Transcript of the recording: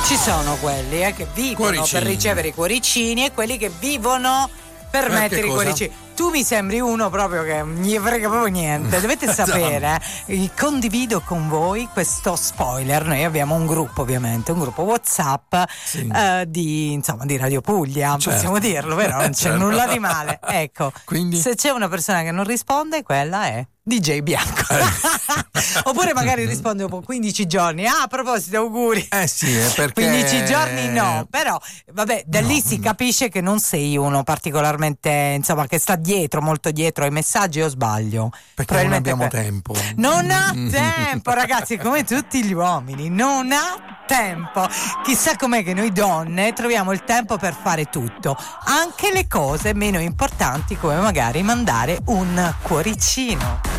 Ci sono quelli che vivono Cuoricini. per ricevere i cuoricini e quelli che vivono per mettere i cuoricini. Tu mi sembri uno proprio che non gli frega proprio niente. Dovete sapere, condivido con voi questo spoiler. Noi abbiamo un gruppo, ovviamente, un gruppo WhatsApp di Radio Puglia, possiamo dirlo, vero? Non c'è nulla di male. Ecco, quindi se c'è una persona che non risponde, quella è DJ Bianco. Oppure magari risponde dopo 15 giorni. A proposito, auguri. Perché 15 giorni no, però vabbè, da lì si capisce che non sei uno particolarmente, che sta molto dietro ai messaggi, o sbaglio? Perché non abbiamo tempo. Non ha tempo, ragazzi, come tutti gli uomini, non ha tempo. Chissà com'è che noi donne troviamo il tempo per fare tutto, anche le cose meno importanti, come magari mandare un cuoricino.